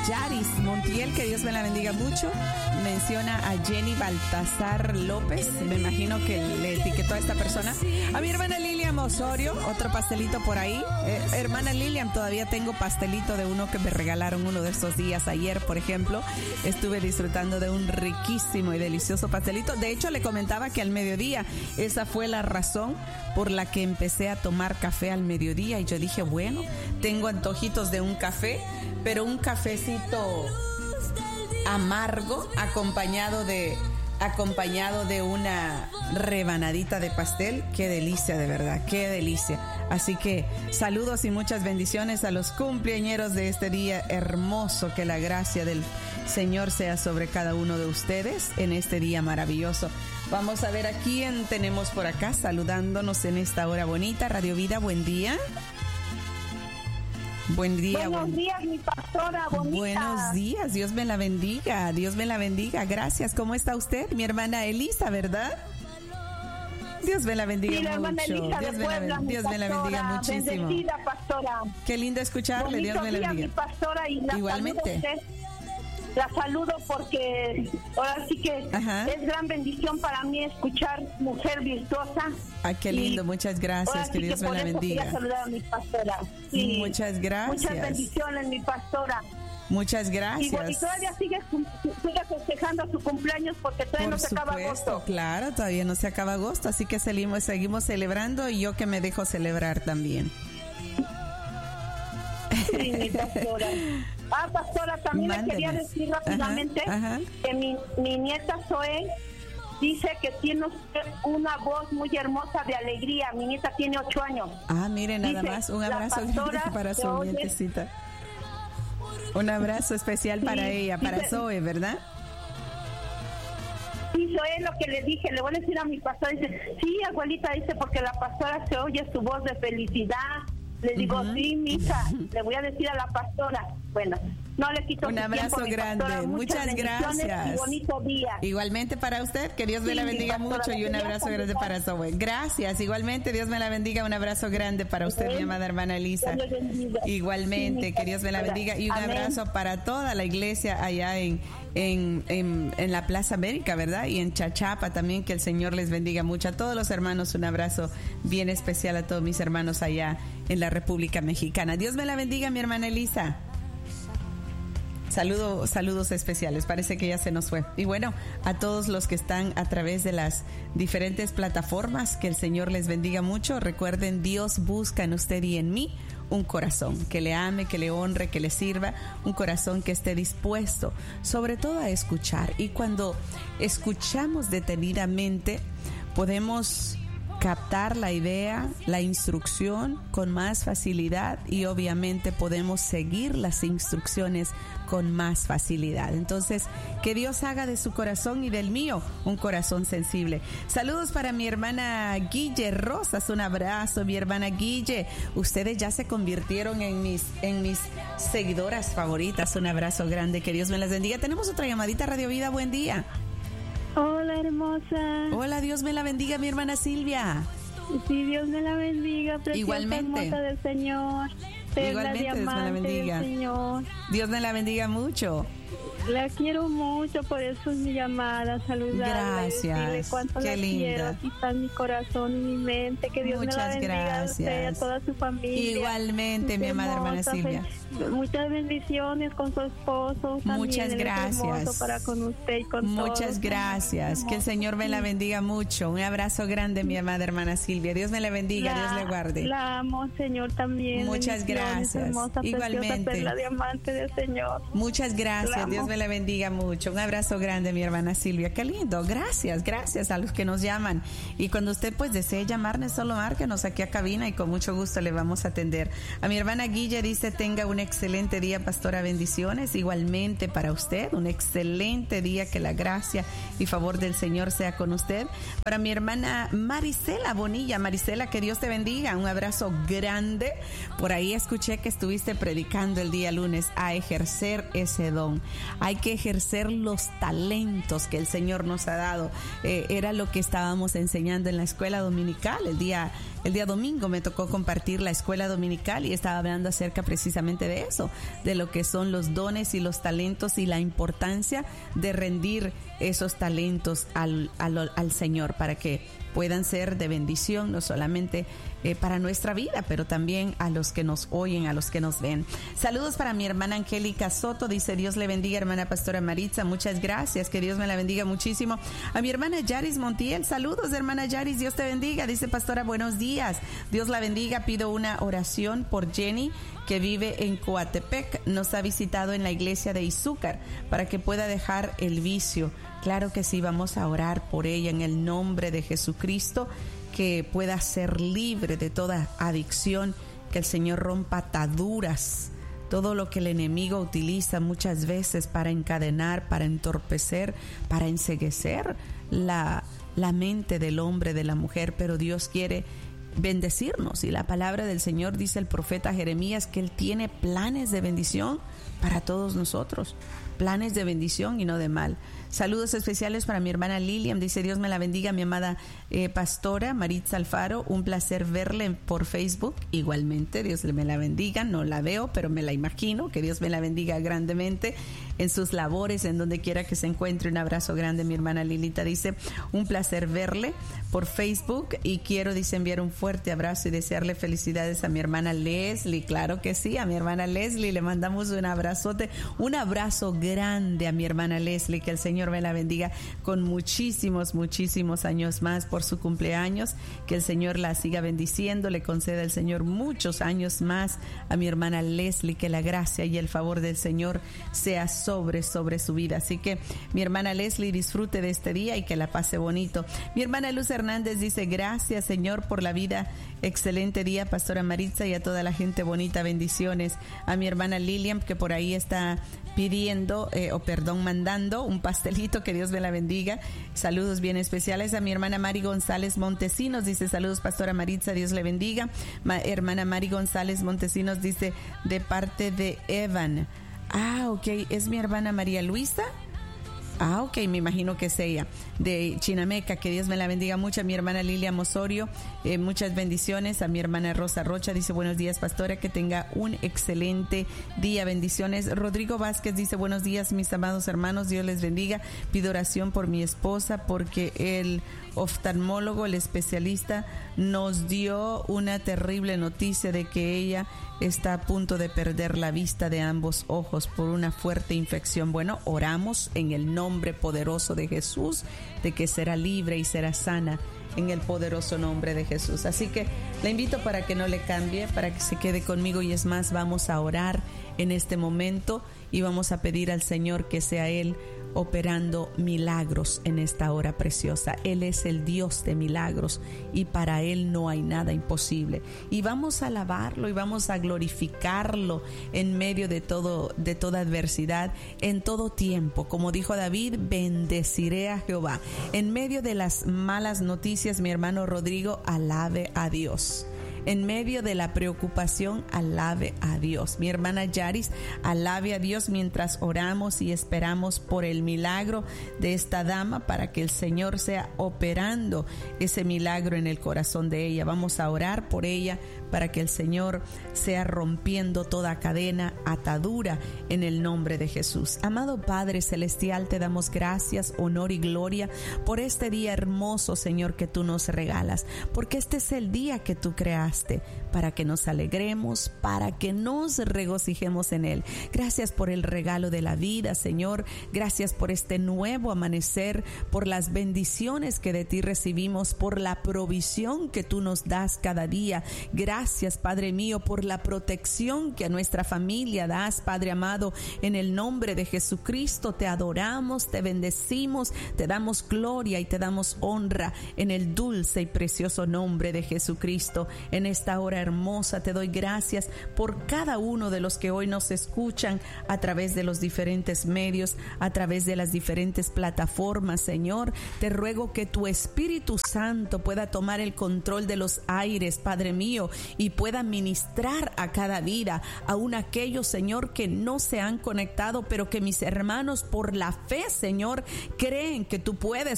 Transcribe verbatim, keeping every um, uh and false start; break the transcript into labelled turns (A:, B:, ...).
A: Yaris Montiel, que Dios me la bendiga mucho. Menciona a Jenny Baltasar López, me imagino que le etiquetó a esta persona. A mi hermana Lilian Osorio, otro pastelito por ahí. Eh, hermana Lilian, todavía tengo pastelito de uno que me regalaron uno de estos días. Ayer, por ejemplo, estuve disfrutando de un riquísimo y delicioso pastelito. De hecho, le comentaba que al mediodía, esa fue la razón por la que empecé a tomar café al mediodía. Y yo dije, bueno, tengo antojitos de un café, pero un cafecito amargo acompañado de acompañado de una rebanadita de pastel. Qué delicia, de verdad, qué delicia. Así que saludos y muchas bendiciones a los cumpleañeros de este día hermoso. Que la gracia del Señor sea sobre cada uno de ustedes en este día maravilloso. Vamos a ver a quién tenemos por acá saludándonos en esta hora bonita. Radio Vida, buen día. Buen día.
B: Buenos
A: buen...
B: días, mi pastora bonita.
A: Buenos días, Dios me la bendiga, Dios me la bendiga. Gracias, ¿cómo está usted? Mi hermana Elisa, ¿verdad? Dios me la bendiga
B: sí, la
A: mucho.
B: Elisa
A: Dios,
B: de
A: me,
B: Puebla,
A: la, Dios me la bendiga muchísimo.
B: Bendecida, pastora.
A: Qué lindo escucharle,
B: Bonito
A: Dios me la
B: día,
A: bendiga.
B: mi pastora, y la
A: igualmente.
B: La saludo porque ahora sí que
A: Ajá.
B: es gran bendición para mí escuchar mujer virtuosa.
A: Ah, qué lindo, muchas gracias, que Dios
B: sí que
A: me la bendiga.
B: Saludar a mi pastora. Sí.
A: Muchas gracias.
B: Muchas bendiciones, mi pastora.
A: Muchas gracias.
B: Y, y todavía sigue, sigue festejando su cumpleaños porque todavía
A: Por
B: no se
A: supuesto,
B: acaba agosto.
A: Claro, todavía no se acaba agosto, así que seguimos, seguimos celebrando y yo que me dejo celebrar también.
B: Sí, mi pastora. Ah, pastora, también Mándeme. le quería decir rápidamente ajá, ajá. que mi, mi nieta Zoe dice que tiene una voz muy hermosa de alegría. Mi nieta tiene ocho años.
A: Ah, mire, nada dice, más, un abrazo para su nietecita. Un abrazo especial sí, para ella, para dice, Zoe, ¿verdad?
B: Sí, Zoe, lo que le dije, le voy a decir a mi pastora, dice, sí, abuelita, dice, porque la pastora se oye su voz de felicidad. Le digo, uh-huh. sí, mija, le voy a decir a la pastora. Bueno, no le quito
A: un abrazo
B: tiempo,
A: grande,
B: pastora,
A: muchas gracias.
B: Y bonito día.
A: Igualmente para usted, que Dios sí, me la bendiga pastora, mucho y un abrazo grande para Zoe. Gracias, igualmente Dios me la bendiga, un abrazo grande para usted, ¿sí? Mi amada hermana Elisa. Igualmente, sí, que Dios me la bendiga y un Amén. Abrazo para toda la iglesia allá en, en, en, en la Plaza América, ¿verdad? Y en Chachapa también, que el Señor les bendiga mucho. A todos los hermanos, un abrazo bien especial a todos mis hermanos allá en la República Mexicana. Dios me la bendiga, mi hermana Elisa. Saludo, saludos especiales, parece que ya se nos fue. Y bueno, a todos los que están a través de las diferentes plataformas, que el Señor les bendiga mucho. Recuerden, Dios busca en usted y en mí un corazón que le ame, que le honre, que le sirva, un corazón que esté dispuesto, sobre todo a escuchar. Y cuando escuchamos detenidamente, podemos captar la idea, la instrucción con más facilidad y obviamente podemos seguir las instrucciones con más facilidad. Entonces, que Dios haga de su corazón y del mío un corazón sensible. Saludos para mi hermana Guille Rosas, un abrazo, mi hermana Guille. Ustedes ya se convirtieron en mis, en mis seguidoras favoritas. Un abrazo grande, que Dios me las bendiga. Tenemos otra llamadita, Radio Vida, buen día.
C: Hola, hermosa.
A: Hola, Dios me la bendiga, mi hermana Silvia.
C: Sí, Dios me la bendiga, preciosa,
A: igualmente.
C: Hermosa del Señor. Igualmente,
A: Dios me la bendiga.
C: Del Señor.
A: Dios me la bendiga mucho.
C: La quiero mucho, por eso es mi llamada, saludarla.
A: Gracias.
C: Y decirle cuánto
A: Qué
C: la
A: linda.
C: Quiero. Aquí está mi corazón y mi mente. Que Dios
A: Muchas
C: me la bendiga
A: gracias.
C: a usted, a toda su familia.
A: Igualmente, mi amada hermana Silvia.
C: Muchas bendiciones con su esposo.
A: Muchas
C: también,
A: gracias.
C: Para con usted y con
A: Muchas
C: todos.
A: gracias. Que el Señor me la bendiga mucho. Un abrazo grande, mi amada hermana Silvia. Dios me la bendiga,
C: la,
A: Dios le guarde.
C: La amo, Señor, también.
A: Muchas gracias.
C: Hermosa,
A: igualmente.
C: Perla diamante del Señor.
A: Muchas gracias. Dios me la bendiga mucho. Un abrazo grande, mi hermana Silvia. Qué lindo. Gracias, gracias a los que nos llaman. Y cuando usted pues desee llamarnos, solo márquenos aquí a cabina y con mucho gusto le vamos a atender. A mi hermana Guilla dice, tenga un excelente día, pastora, bendiciones. Igualmente para usted, un excelente día, que la gracia y favor del Señor sea con usted. Para mi hermana Marisela Bonilla, Marisela, que Dios te bendiga. Un abrazo grande. Por ahí escuché que estuviste predicando el día lunes, a ejercer ese don, hay que ejercer los talentos que el Señor nos ha dado. Eh, era lo que estábamos enseñando en la escuela dominical. El día, el día domingo me tocó compartir la escuela dominical y estaba hablando acerca precisamente de eso, de lo que son los dones y los talentos y la importancia de rendir esos talentos al, al, al Señor para que puedan ser de bendición, no solamente eh, para nuestra vida, pero también a los que nos oyen, a los que nos ven. Saludos para mi hermana Angélica Soto, dice Dios le bendiga, hermana Pastora Maritza, muchas gracias, que Dios me la bendiga muchísimo. A mi hermana Yaris Montiel, saludos hermana Yaris, Dios te bendiga, dice Pastora, buenos días, Dios la bendiga, pido una oración por Jenny, que vive en Coatepec, nos ha visitado en la iglesia de Izúcar, para que pueda dejar el vicio. Claro que sí, vamos a orar por ella en el nombre de Jesucristo, que pueda ser libre de toda adicción, que el Señor rompa ataduras, todo lo que el enemigo utiliza muchas veces para encadenar, para entorpecer, para enceguecer la, la mente del hombre, de la mujer, pero Dios quiere bendecirnos y la palabra del Señor, dice el profeta Jeremías, que Él tiene planes de bendición para todos nosotros, planes de bendición y no de mal. Saludos especiales para mi hermana Lilian, dice Dios me la bendiga, mi amada eh, pastora Maritza Alfaro, un placer verle por Facebook, igualmente Dios me la bendiga, no la veo pero me la imagino, que Dios me la bendiga grandemente en sus labores, en donde quiera que se encuentre. Un abrazo grande, mi hermana Lilita dice, un placer verle por Facebook y quiero, dice, enviar un fuerte abrazo y desearle felicidades a mi hermana Leslie. Claro que sí, a mi hermana Leslie le mandamos un abrazote, un abrazo grande a mi hermana Leslie, que el Señor me la bendiga con muchísimos, muchísimos años más por su cumpleaños, que el Señor la siga bendiciendo, le conceda el Señor muchos años más a mi hermana Leslie, que la gracia y el favor del Señor sea sobre, sobre su vida. Así que mi hermana Leslie, disfrute de este día y que la pase bonito. Mi hermana Luz Hernández dice, gracias Señor por la vida, excelente día Pastora Maritza y a toda la gente bonita, bendiciones. A mi hermana Lilian, que por ahí está pidiendo, eh, o perdón, mandando un pastelito, que Dios me la bendiga. Saludos bien especiales a mi hermana Mari González Montesinos, dice saludos Pastora Maritza, Dios le bendiga. Ma, hermana Mari González Montesinos dice de parte de Evan. Ah, ok, es mi hermana María Luisa. Ah, ok, me imagino que es ella, de Chinameca, que Dios me la bendiga mucho. A mi hermana Lilia Mosorio, eh, muchas bendiciones. A mi hermana Rosa Rocha dice, buenos días pastora, que tenga un excelente día, bendiciones. Rodrigo Vázquez dice, buenos días mis amados hermanos, Dios les bendiga. Pido oración por mi esposa, porque el oftalmólogo, el especialista, nos dio una terrible noticia de que ella está a punto de perder la vista de ambos ojos por una fuerte infección. Bueno, oramos en el nombre poderoso de Jesús, de que será libre y será sana en el poderoso nombre de Jesús. Así que la invito para que no le cambie, para que se quede conmigo, y es más, vamos a orar en este momento y vamos a pedir al Señor que sea Él operando milagros en esta hora preciosa. Él es el Dios de milagros y para Él no hay nada imposible. Y vamos a alabarlo y vamos a glorificarlo en medio de todo, de toda adversidad, en todo tiempo. Como dijo David, bendeciré a Jehová. En medio de las malas noticias, mi hermano Rodrigo, alabe a Dios. En medio de la preocupación, alabe a Dios. Mi hermana Yaris, alabe a Dios mientras oramos y esperamos por el milagro de esta dama, para que el Señor sea operando ese milagro en el corazón de ella. Vamos a orar por ella para que el Señor sea rompiendo toda cadena, atadura, en el nombre de Jesús. Amado Padre Celestial, te damos gracias, honor y gloria por este día hermoso, Señor, que tú nos regalas, porque este es el día que tú creaste para que nos alegremos, para que nos regocijemos en él. Gracias por el regalo de la vida, Señor. Gracias por este nuevo amanecer, por las bendiciones que de ti recibimos, por la provisión que tú nos das cada día. Gracias, Padre mío, por la protección que a nuestra familia das, Padre amado. En el nombre de Jesucristo te adoramos, te bendecimos, te damos gloria y te damos honra en el dulce y precioso nombre de Jesucristo. En esta hora, hermosa, te doy gracias por cada uno de los que hoy nos escuchan a través de los diferentes medios, a través de las diferentes plataformas, Señor. Te ruego que tu Espíritu Santo pueda tomar el control de los aires, Padre mío, y pueda ministrar a cada vida, aún aquellos, Señor, que no se han conectado, pero que mis hermanos por la fe, Señor, creen que tú puedes